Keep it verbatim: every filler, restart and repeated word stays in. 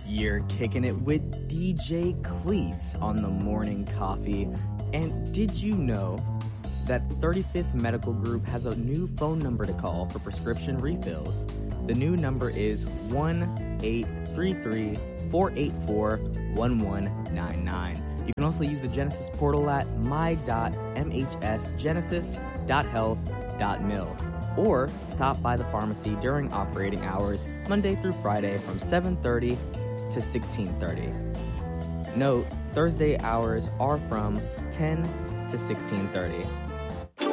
You're kicking it with D J Cleats on the Morning Coffee. And did you know that thirty-fifth Medical Group has a new phone number to call for prescription refills? The new number is one eight three three, four eight four, one one nine nine. You can also use the Genesis portal at my dot m h s genesis dot health dot mil or stop by the pharmacy during operating hours Monday through Friday from seven thirty to sixteen thirty. Note, Thursday hours are from ten to sixteen thirty.